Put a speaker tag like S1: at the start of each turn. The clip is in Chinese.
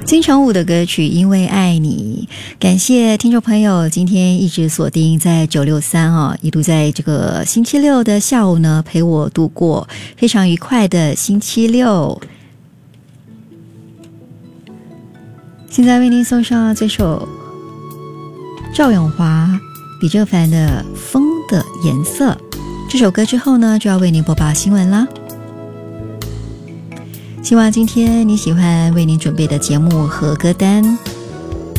S1: 金城武的歌曲《因为爱你》，感谢听众朋友今天一直锁定在963一度在这个星期六的下午呢陪我度过非常愉快的星期六。现在为您送上这首赵咏华、李正凡的《风的颜色》。这首歌之后呢，就要为您播报新闻啦。希望今天你喜欢为您准备的节目和歌单。